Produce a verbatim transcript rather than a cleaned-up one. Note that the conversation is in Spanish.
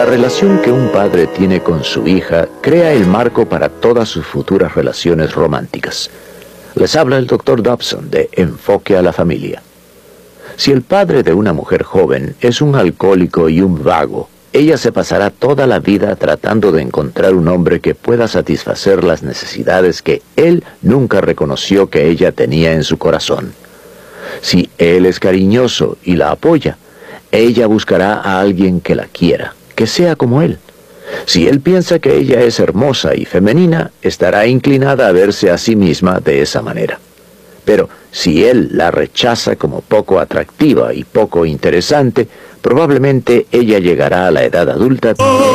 relación que un padre tiene con su hija crea el marco para todas sus futuras relaciones románticas. Les habla el doctor Dobson de Enfoque a la Familia. Si el padre de una mujer joven es un alcohólico y un vago, ella se pasará toda la vida tratando de encontrar un hombre que pueda satisfacer las necesidades que él nunca reconoció que ella tenía en su corazón. Si él es cariñoso y la apoya, ella buscará a alguien que la quiera, que sea como él. Si él piensa que ella es hermosa y femenina, estará inclinada a verse a sí misma de esa manera. Pero si él la rechaza como poco atractiva y poco interesante, probablemente ella llegará a la edad adulta